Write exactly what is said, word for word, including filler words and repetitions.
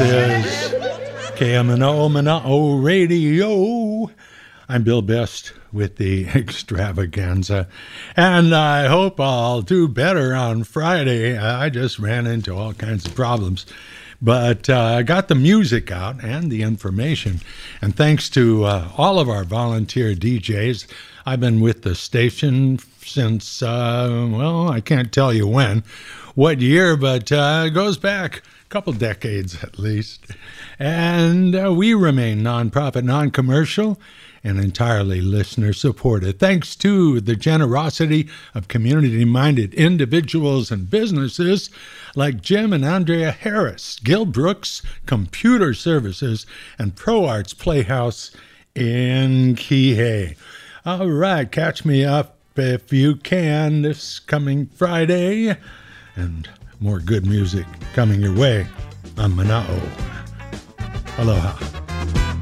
is K M N O Manao Radio. I'm Bill Best with the extravaganza, and I hope I'll do better on Friday. I just ran into all kinds of problems, but uh, I got the music out and the information, and thanks to uh, all of our volunteer D Js. I've been with the station since, uh, well, I can't tell you when, what year, but uh, it goes back a couple decades at least. And uh, we remain nonprofit, non-commercial, and entirely listener-supported. Thanks to the generosity of community-minded individuals and businesses like Jim and Andrea Harris, Gil Brooks Computer Services, and ProArts Playhouse in Kihei. All right, catch me up if you can this coming Friday, and more good music coming your way on Manao. Aloha.